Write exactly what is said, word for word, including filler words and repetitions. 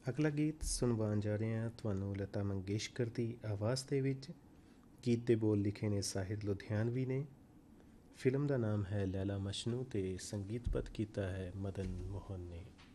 ਅਗਲਾ ਗੀਤ ਸੁਣਵਾਉਣ ਜਾ ਰਹੇ ਹਾਂ ਤੁਹਾਨੂੰ ਲਤਾ ਮੰਗੇਸ਼ਕਰ ਦੀ ਆਵਾਜ਼ ਦੇ ਵਿੱਚ। ਗੀਤ ਦੇ ਬੋਲ ਲਿਖੇ ਨੇ ਸਾਹਿਰ ਲੁਧਿਆਣਵੀ ਨੇ। ਫਿਲਮ ਦਾ ਨਾਮ ਹੈ ਲੈਲਾ ਮਜਨੂ ਅਤੇ ਸੰਗੀਤਬੱਧ ਕੀਤਾ ਹੈ ਮਦਨ ਮੋਹਨ ਨੇ।